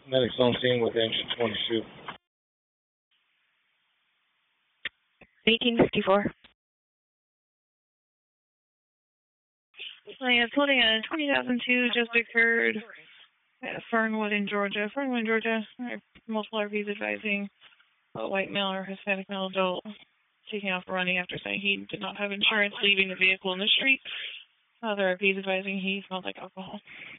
Medics on scene with engine 22. 1854. Yeah, flooding at 20,002 just occurred at Fernwood in Georgia. Fernwood in Georgia, multiple RVs advising a white male or Hispanic male adult taking off running after saying he did not have insurance, leaving the vehicle in the street. Other RVs advising he smelled like alcohol.